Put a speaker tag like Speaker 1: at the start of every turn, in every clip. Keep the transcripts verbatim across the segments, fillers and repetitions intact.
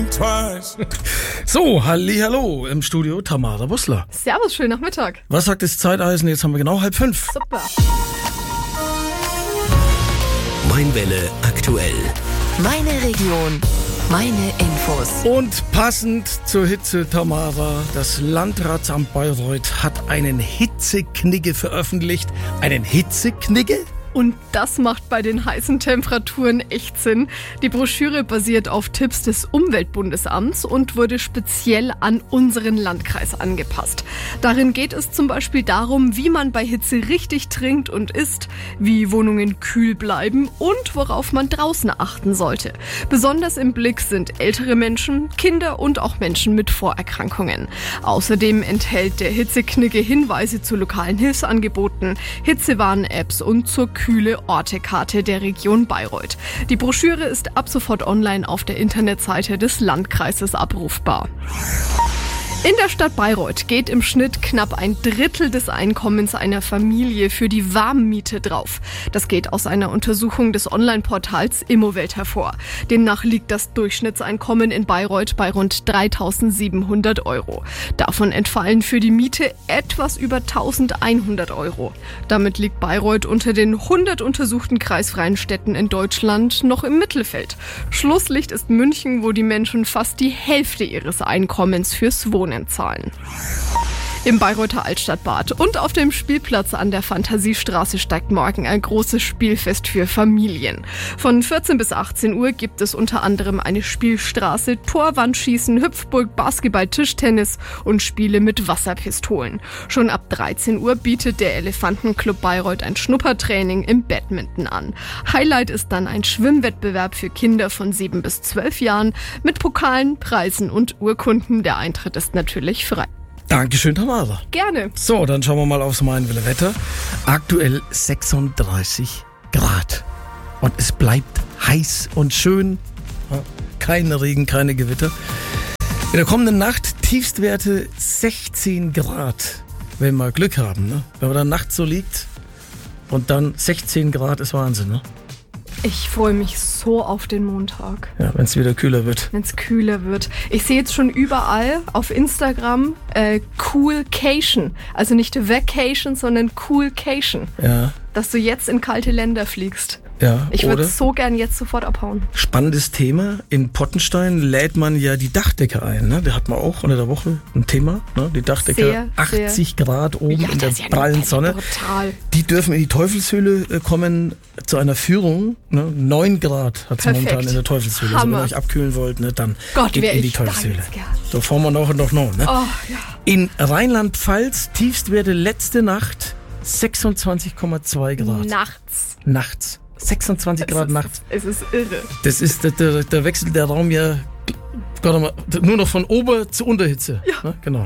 Speaker 1: So, hallihallo, im Studio Tamara Bussler.
Speaker 2: Servus, schönen Nachmittag.
Speaker 1: Was sagt das Zeiteisen? Jetzt haben wir genau halb fünf.
Speaker 2: Super.
Speaker 3: Mainwelle aktuell.
Speaker 4: Meine Region, meine Infos.
Speaker 1: Und passend zur Hitze, Tamara, das Landratsamt Bayreuth hat einen Hitzeknigge veröffentlicht. Einen Hitzeknigge?
Speaker 2: Und das macht bei den heißen Temperaturen echt Sinn. Die Broschüre basiert auf Tipps des Umweltbundesamts und wurde speziell an unseren Landkreis angepasst. Darin geht es zum Beispiel darum, wie man bei Hitze richtig trinkt und isst, wie Wohnungen kühl bleiben und worauf man draußen achten sollte. Besonders im Blick sind ältere Menschen, Kinder und auch Menschen mit Vorerkrankungen. Außerdem enthält der Hitzeknigge Hinweise zu lokalen Hilfsangeboten, Hitzewarn-Apps und zur kühle Ortekarte der Region Bayreuth. Die Broschüre ist ab sofort online auf der Internetseite des Landkreises abrufbar. In der Stadt Bayreuth geht im Schnitt knapp ein Drittel des Einkommens einer Familie für die Warmmiete drauf. Das geht aus einer Untersuchung des Online-Portals Immowelt hervor. Demnach liegt das Durchschnittseinkommen in Bayreuth bei rund dreitausendsiebenhundert Euro. Davon entfallen für die Miete etwas über eintausendeinhundert Euro. Damit liegt Bayreuth unter den hundert untersuchten kreisfreien Städten in Deutschland noch im Mittelfeld. Schlusslicht ist München, wo die Menschen fast die Hälfte ihres Einkommens fürs Wohnen zahlen. Im Bayreuther Altstadtbad und auf dem Spielplatz an der Fantasiestraße steigt morgen ein großes Spielfest für Familien. Von vierzehn bis achtzehn Uhr gibt es unter anderem eine Spielstraße, Torwandschießen, Hüpfburg, Basketball, Tischtennis und Spiele mit Wasserpistolen. Schon ab dreizehn Uhr bietet der Elefantenclub Bayreuth ein Schnuppertraining im Badminton an. Highlight ist dann ein Schwimmwettbewerb für Kinder von sieben bis zwölf Jahren mit Pokalen, Preisen und Urkunden. Der Eintritt ist natürlich frei.
Speaker 1: Dankeschön, Tamara.
Speaker 2: Gerne.
Speaker 1: So, dann schauen wir mal aufs Mainwelle Wetter. Aktuell sechsunddreißig Grad. Und es bleibt heiß und schön. Kein Regen, keine Gewitter. In der kommenden Nacht Tiefstwerte sechzehn Grad. Wenn wir Glück haben, ne? Wenn man dann nachts so liegt und dann sechzehn Grad ist Wahnsinn, ne?
Speaker 2: Ich freue mich so auf den Montag.
Speaker 1: Ja, wenn es wieder kühler wird.
Speaker 2: Wenn es kühler wird. Ich sehe jetzt schon überall auf Instagram äh, Coolcation. Also nicht Vacation, sondern Coolcation.
Speaker 1: Ja.
Speaker 2: Dass du jetzt in kalte Länder fliegst.
Speaker 1: Ja,
Speaker 2: ich würde so gern jetzt sofort abhauen.
Speaker 1: Spannendes Thema. In Pottenstein lädt man ja die Dachdecker ein. Ne? Da hat man auch unter der Woche ein Thema. Ne? Die Dachdecker,
Speaker 2: sehr,
Speaker 1: achtzig
Speaker 2: sehr.
Speaker 1: Grad oben
Speaker 2: ja,
Speaker 1: in der
Speaker 2: ja
Speaker 1: prallen Sonne.
Speaker 2: Brutal.
Speaker 1: Die dürfen in die Teufelshöhle kommen zu einer Führung. Ne? neun Grad hat es momentan in der Teufelshöhle. Also wenn ihr euch abkühlen wollt, ne, dann
Speaker 2: Gott,
Speaker 1: geht in die
Speaker 2: ich
Speaker 1: Teufelshöhle. Da fahren wir noch und noch. noch ne?
Speaker 2: Oh, ja.
Speaker 1: In Rheinland-Pfalz Tiefstwerte letzte Nacht sechsundzwanzig Komma zwei Grad.
Speaker 2: Nachts.
Speaker 1: Nachts. sechsundzwanzig Grad
Speaker 2: ist,
Speaker 1: nachts.
Speaker 2: Es ist irre.
Speaker 1: Das ist, da, da wechselt der Raum ja mal, nur noch von Ober- zu Unterhitze.
Speaker 2: Ja.
Speaker 1: Ne? Genau.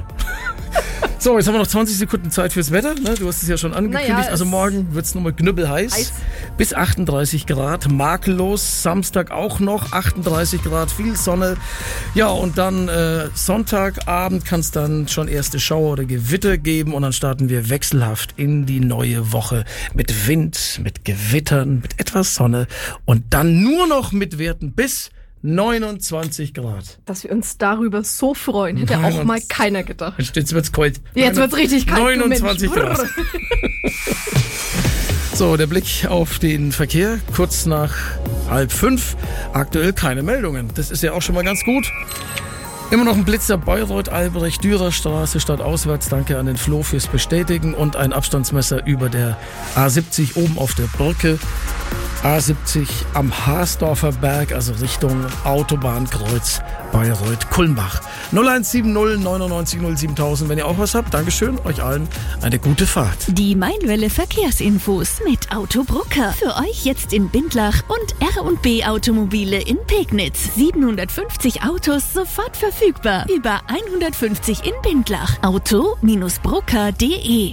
Speaker 1: So, jetzt haben wir noch zwanzig Sekunden Zeit fürs Wetter. Ne? Du hast es ja schon angekündigt.
Speaker 2: Naja,
Speaker 1: also morgen wird es nochmal knüppelheiß.
Speaker 2: Heiß.
Speaker 1: Bis achtunddreißig Grad. Makellos. Samstag auch noch achtunddreißig Grad. Viel Sonne. Ja, und dann äh, Sonntagabend kann es dann schon erste Schauer oder Gewitter geben. Und dann starten wir wechselhaft in die neue Woche. Mit Wind, mit Gewittern, mit etwas Sonne. Und dann nur noch mit Werten bis neunundzwanzig Grad.
Speaker 2: Dass wir uns darüber so freuen, hätte auch mal keiner gedacht.
Speaker 1: Jetzt wird's kalt.
Speaker 2: Jetzt wird's richtig kalt.
Speaker 1: neunundzwanzig Grad. So, der Blick auf den Verkehr. Kurz nach halb fünf. Aktuell keine Meldungen. Das ist ja auch schon mal ganz gut. Immer noch ein Blitzer Bayreuth, Albrecht, Dürerstraße stadtauswärts. Danke an den Flo fürs Bestätigen. Und ein Abstandsmesser über der A siebzig oben auf der Brücke. A siebzig am Haasdorfer Berg, also Richtung Autobahnkreuz Bayreuth-Kulmbach. null eins sieben null neun neun null siebentausend, wenn ihr auch was habt. Dankeschön, euch allen eine gute Fahrt.
Speaker 5: Die Mainwelle Verkehrsinfos mit Autobrucker. Für euch jetzt in Bindlach und R und B Automobile in Pegnitz. siebenhundertfünfzig Autos sofort verfügbar. Über hundertfünfzig in Bindlach. auto Bindestrich brucker punkt de.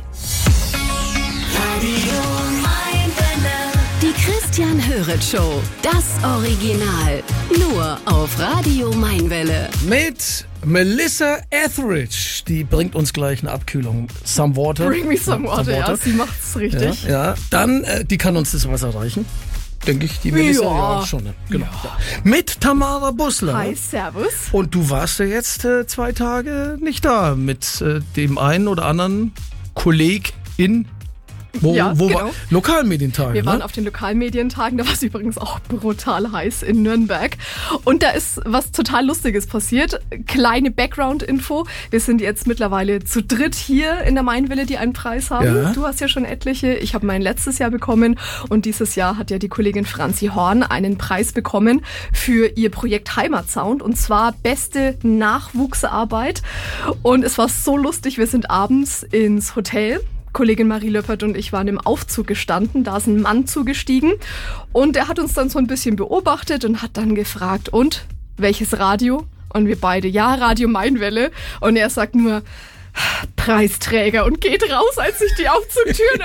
Speaker 4: Die Christian Höret Show. Das Original. Nur auf Radio Mainwelle.
Speaker 1: Mit Melissa Etheridge. Die bringt uns gleich eine Abkühlung. Some Water.
Speaker 2: Bring me some
Speaker 1: ja,
Speaker 2: water.
Speaker 1: some water.
Speaker 2: Ja, sie macht's richtig.
Speaker 1: Ja, ja. Dann, äh, die kann uns das Wasser reichen. denke ich, die Melissa
Speaker 2: Ja.
Speaker 1: ja schon. Ne? Genau. Ja. Mit Tamara Bussler.
Speaker 2: Hi, servus.
Speaker 1: Und du warst ja jetzt äh, zwei Tage nicht da mit äh, dem einen oder anderen Kollegin. Wo,
Speaker 2: Ja,
Speaker 1: wo
Speaker 2: genau.
Speaker 1: war Lokalmedientage?
Speaker 2: Wir waren
Speaker 1: ne?
Speaker 2: auf den Lokalmedientagen, da war es übrigens auch brutal heiß in Nürnberg. Und da ist was total Lustiges passiert. Kleine Background-Info. Wir sind jetzt mittlerweile zu dritt hier in der Mainwelle, die einen Preis haben.
Speaker 1: Ja.
Speaker 2: Du hast ja schon etliche. Ich habe meinen letztes Jahr bekommen. Und dieses Jahr hat ja die Kollegin Franzi Horn einen Preis bekommen für ihr Projekt Heimatsound. Und zwar beste Nachwuchsarbeit. Und es war so lustig. Wir sind abends ins Hotel. Kollegin Marie Löppert und ich waren im Aufzug gestanden, da ist ein Mann zugestiegen und er hat uns dann so ein bisschen beobachtet und hat dann gefragt, und welches Radio? Und wir beide, ja, Radio Mainwelle. Und er sagt nur, Preisträger, und geht raus, als sich die Aufzugtüren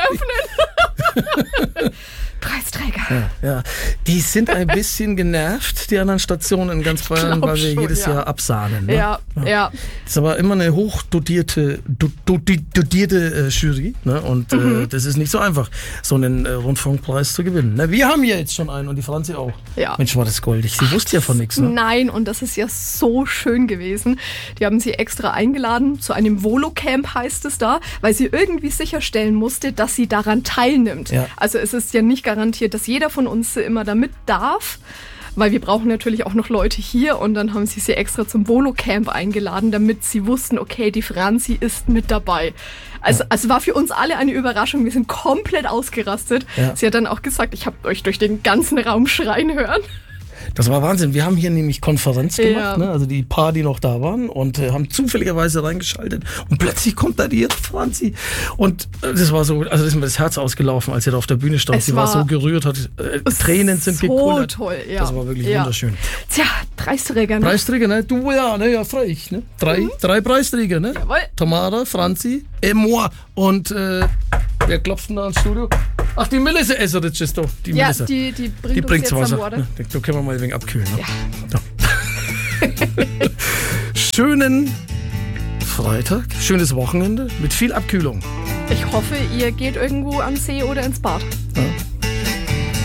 Speaker 2: öffnen. Preisträger.
Speaker 1: Ja, ja. Die sind ein bisschen genervt, die anderen Stationen in ganz Bayern,
Speaker 2: glaub
Speaker 1: weil wir
Speaker 2: schon,
Speaker 1: jedes
Speaker 2: ja.
Speaker 1: Jahr absahnen. Ne?
Speaker 2: Ja, ja.
Speaker 1: Das ist aber immer eine hochdotierte do, do, dotierte äh, Jury. Ne? Und
Speaker 2: Mhm.
Speaker 1: äh, das ist nicht so einfach, so einen äh, Rundfunkpreis zu gewinnen. Ne? Wir haben ja jetzt schon einen und die Franzi auch.
Speaker 2: Ja.
Speaker 1: Mensch, war das goldig. Sie wusste ja von nichts. Ne?
Speaker 2: Nein, und das ist ja so schön gewesen. Die haben sie extra eingeladen, zu einem Volocamp heißt es da, weil sie irgendwie sicherstellen musste, dass sie daran teilnimmt.
Speaker 1: Ja.
Speaker 2: Also es ist ja nicht garantiert, dass jeder von uns immer damit darf, weil wir brauchen natürlich auch noch Leute hier, und dann haben sie sie extra zum Volocamp eingeladen, damit sie wussten, okay, die Franzi ist mit dabei. Also es also war für uns alle eine Überraschung, wir sind komplett ausgerastet.
Speaker 1: Ja.
Speaker 2: Sie hat dann auch gesagt, ich habe euch durch den ganzen Raum schreien hören.
Speaker 1: Das war Wahnsinn. Wir haben hier nämlich Konferenz gemacht,
Speaker 2: Ja.
Speaker 1: ne? Also die paar, die noch da waren, und äh, haben zufälligerweise reingeschaltet, und plötzlich kommt da die Franzi, und äh, das war so, also das ist mir das Herz ausgelaufen, als sie da auf der Bühne stand.
Speaker 2: Es
Speaker 1: Sie war,
Speaker 2: war
Speaker 1: so gerührt, hat äh, Tränen sind
Speaker 2: so
Speaker 1: gekullert.
Speaker 2: toll, ja.
Speaker 1: Das war wirklich
Speaker 2: Ja.
Speaker 1: wunderschön.
Speaker 2: Tja, Preisträger, ne?
Speaker 1: Preisträger, ne? Du ja, ne? Ja, frech, ne? Drei,
Speaker 2: Mhm.
Speaker 1: drei Preisträger, ne?
Speaker 2: Jawohl.
Speaker 1: Tamara, Franzi, et moi. Und äh, wer klopft denn da ins Studio? Ach, die Melissa Eseritsch ist doch. Die
Speaker 2: Ja,
Speaker 1: Melissa.
Speaker 2: die, die bringt
Speaker 1: Die
Speaker 2: uns
Speaker 1: bringt's
Speaker 2: jetzt
Speaker 1: Wasser.
Speaker 2: am Water.
Speaker 1: Ne? Da können wir mal ein wenig abkühlen. Ne?
Speaker 2: Ja.
Speaker 1: Ja. Schönen Freitag, schönes Wochenende mit viel Abkühlung.
Speaker 2: Ich hoffe, ihr geht irgendwo an See oder ins Bad.
Speaker 1: Ja.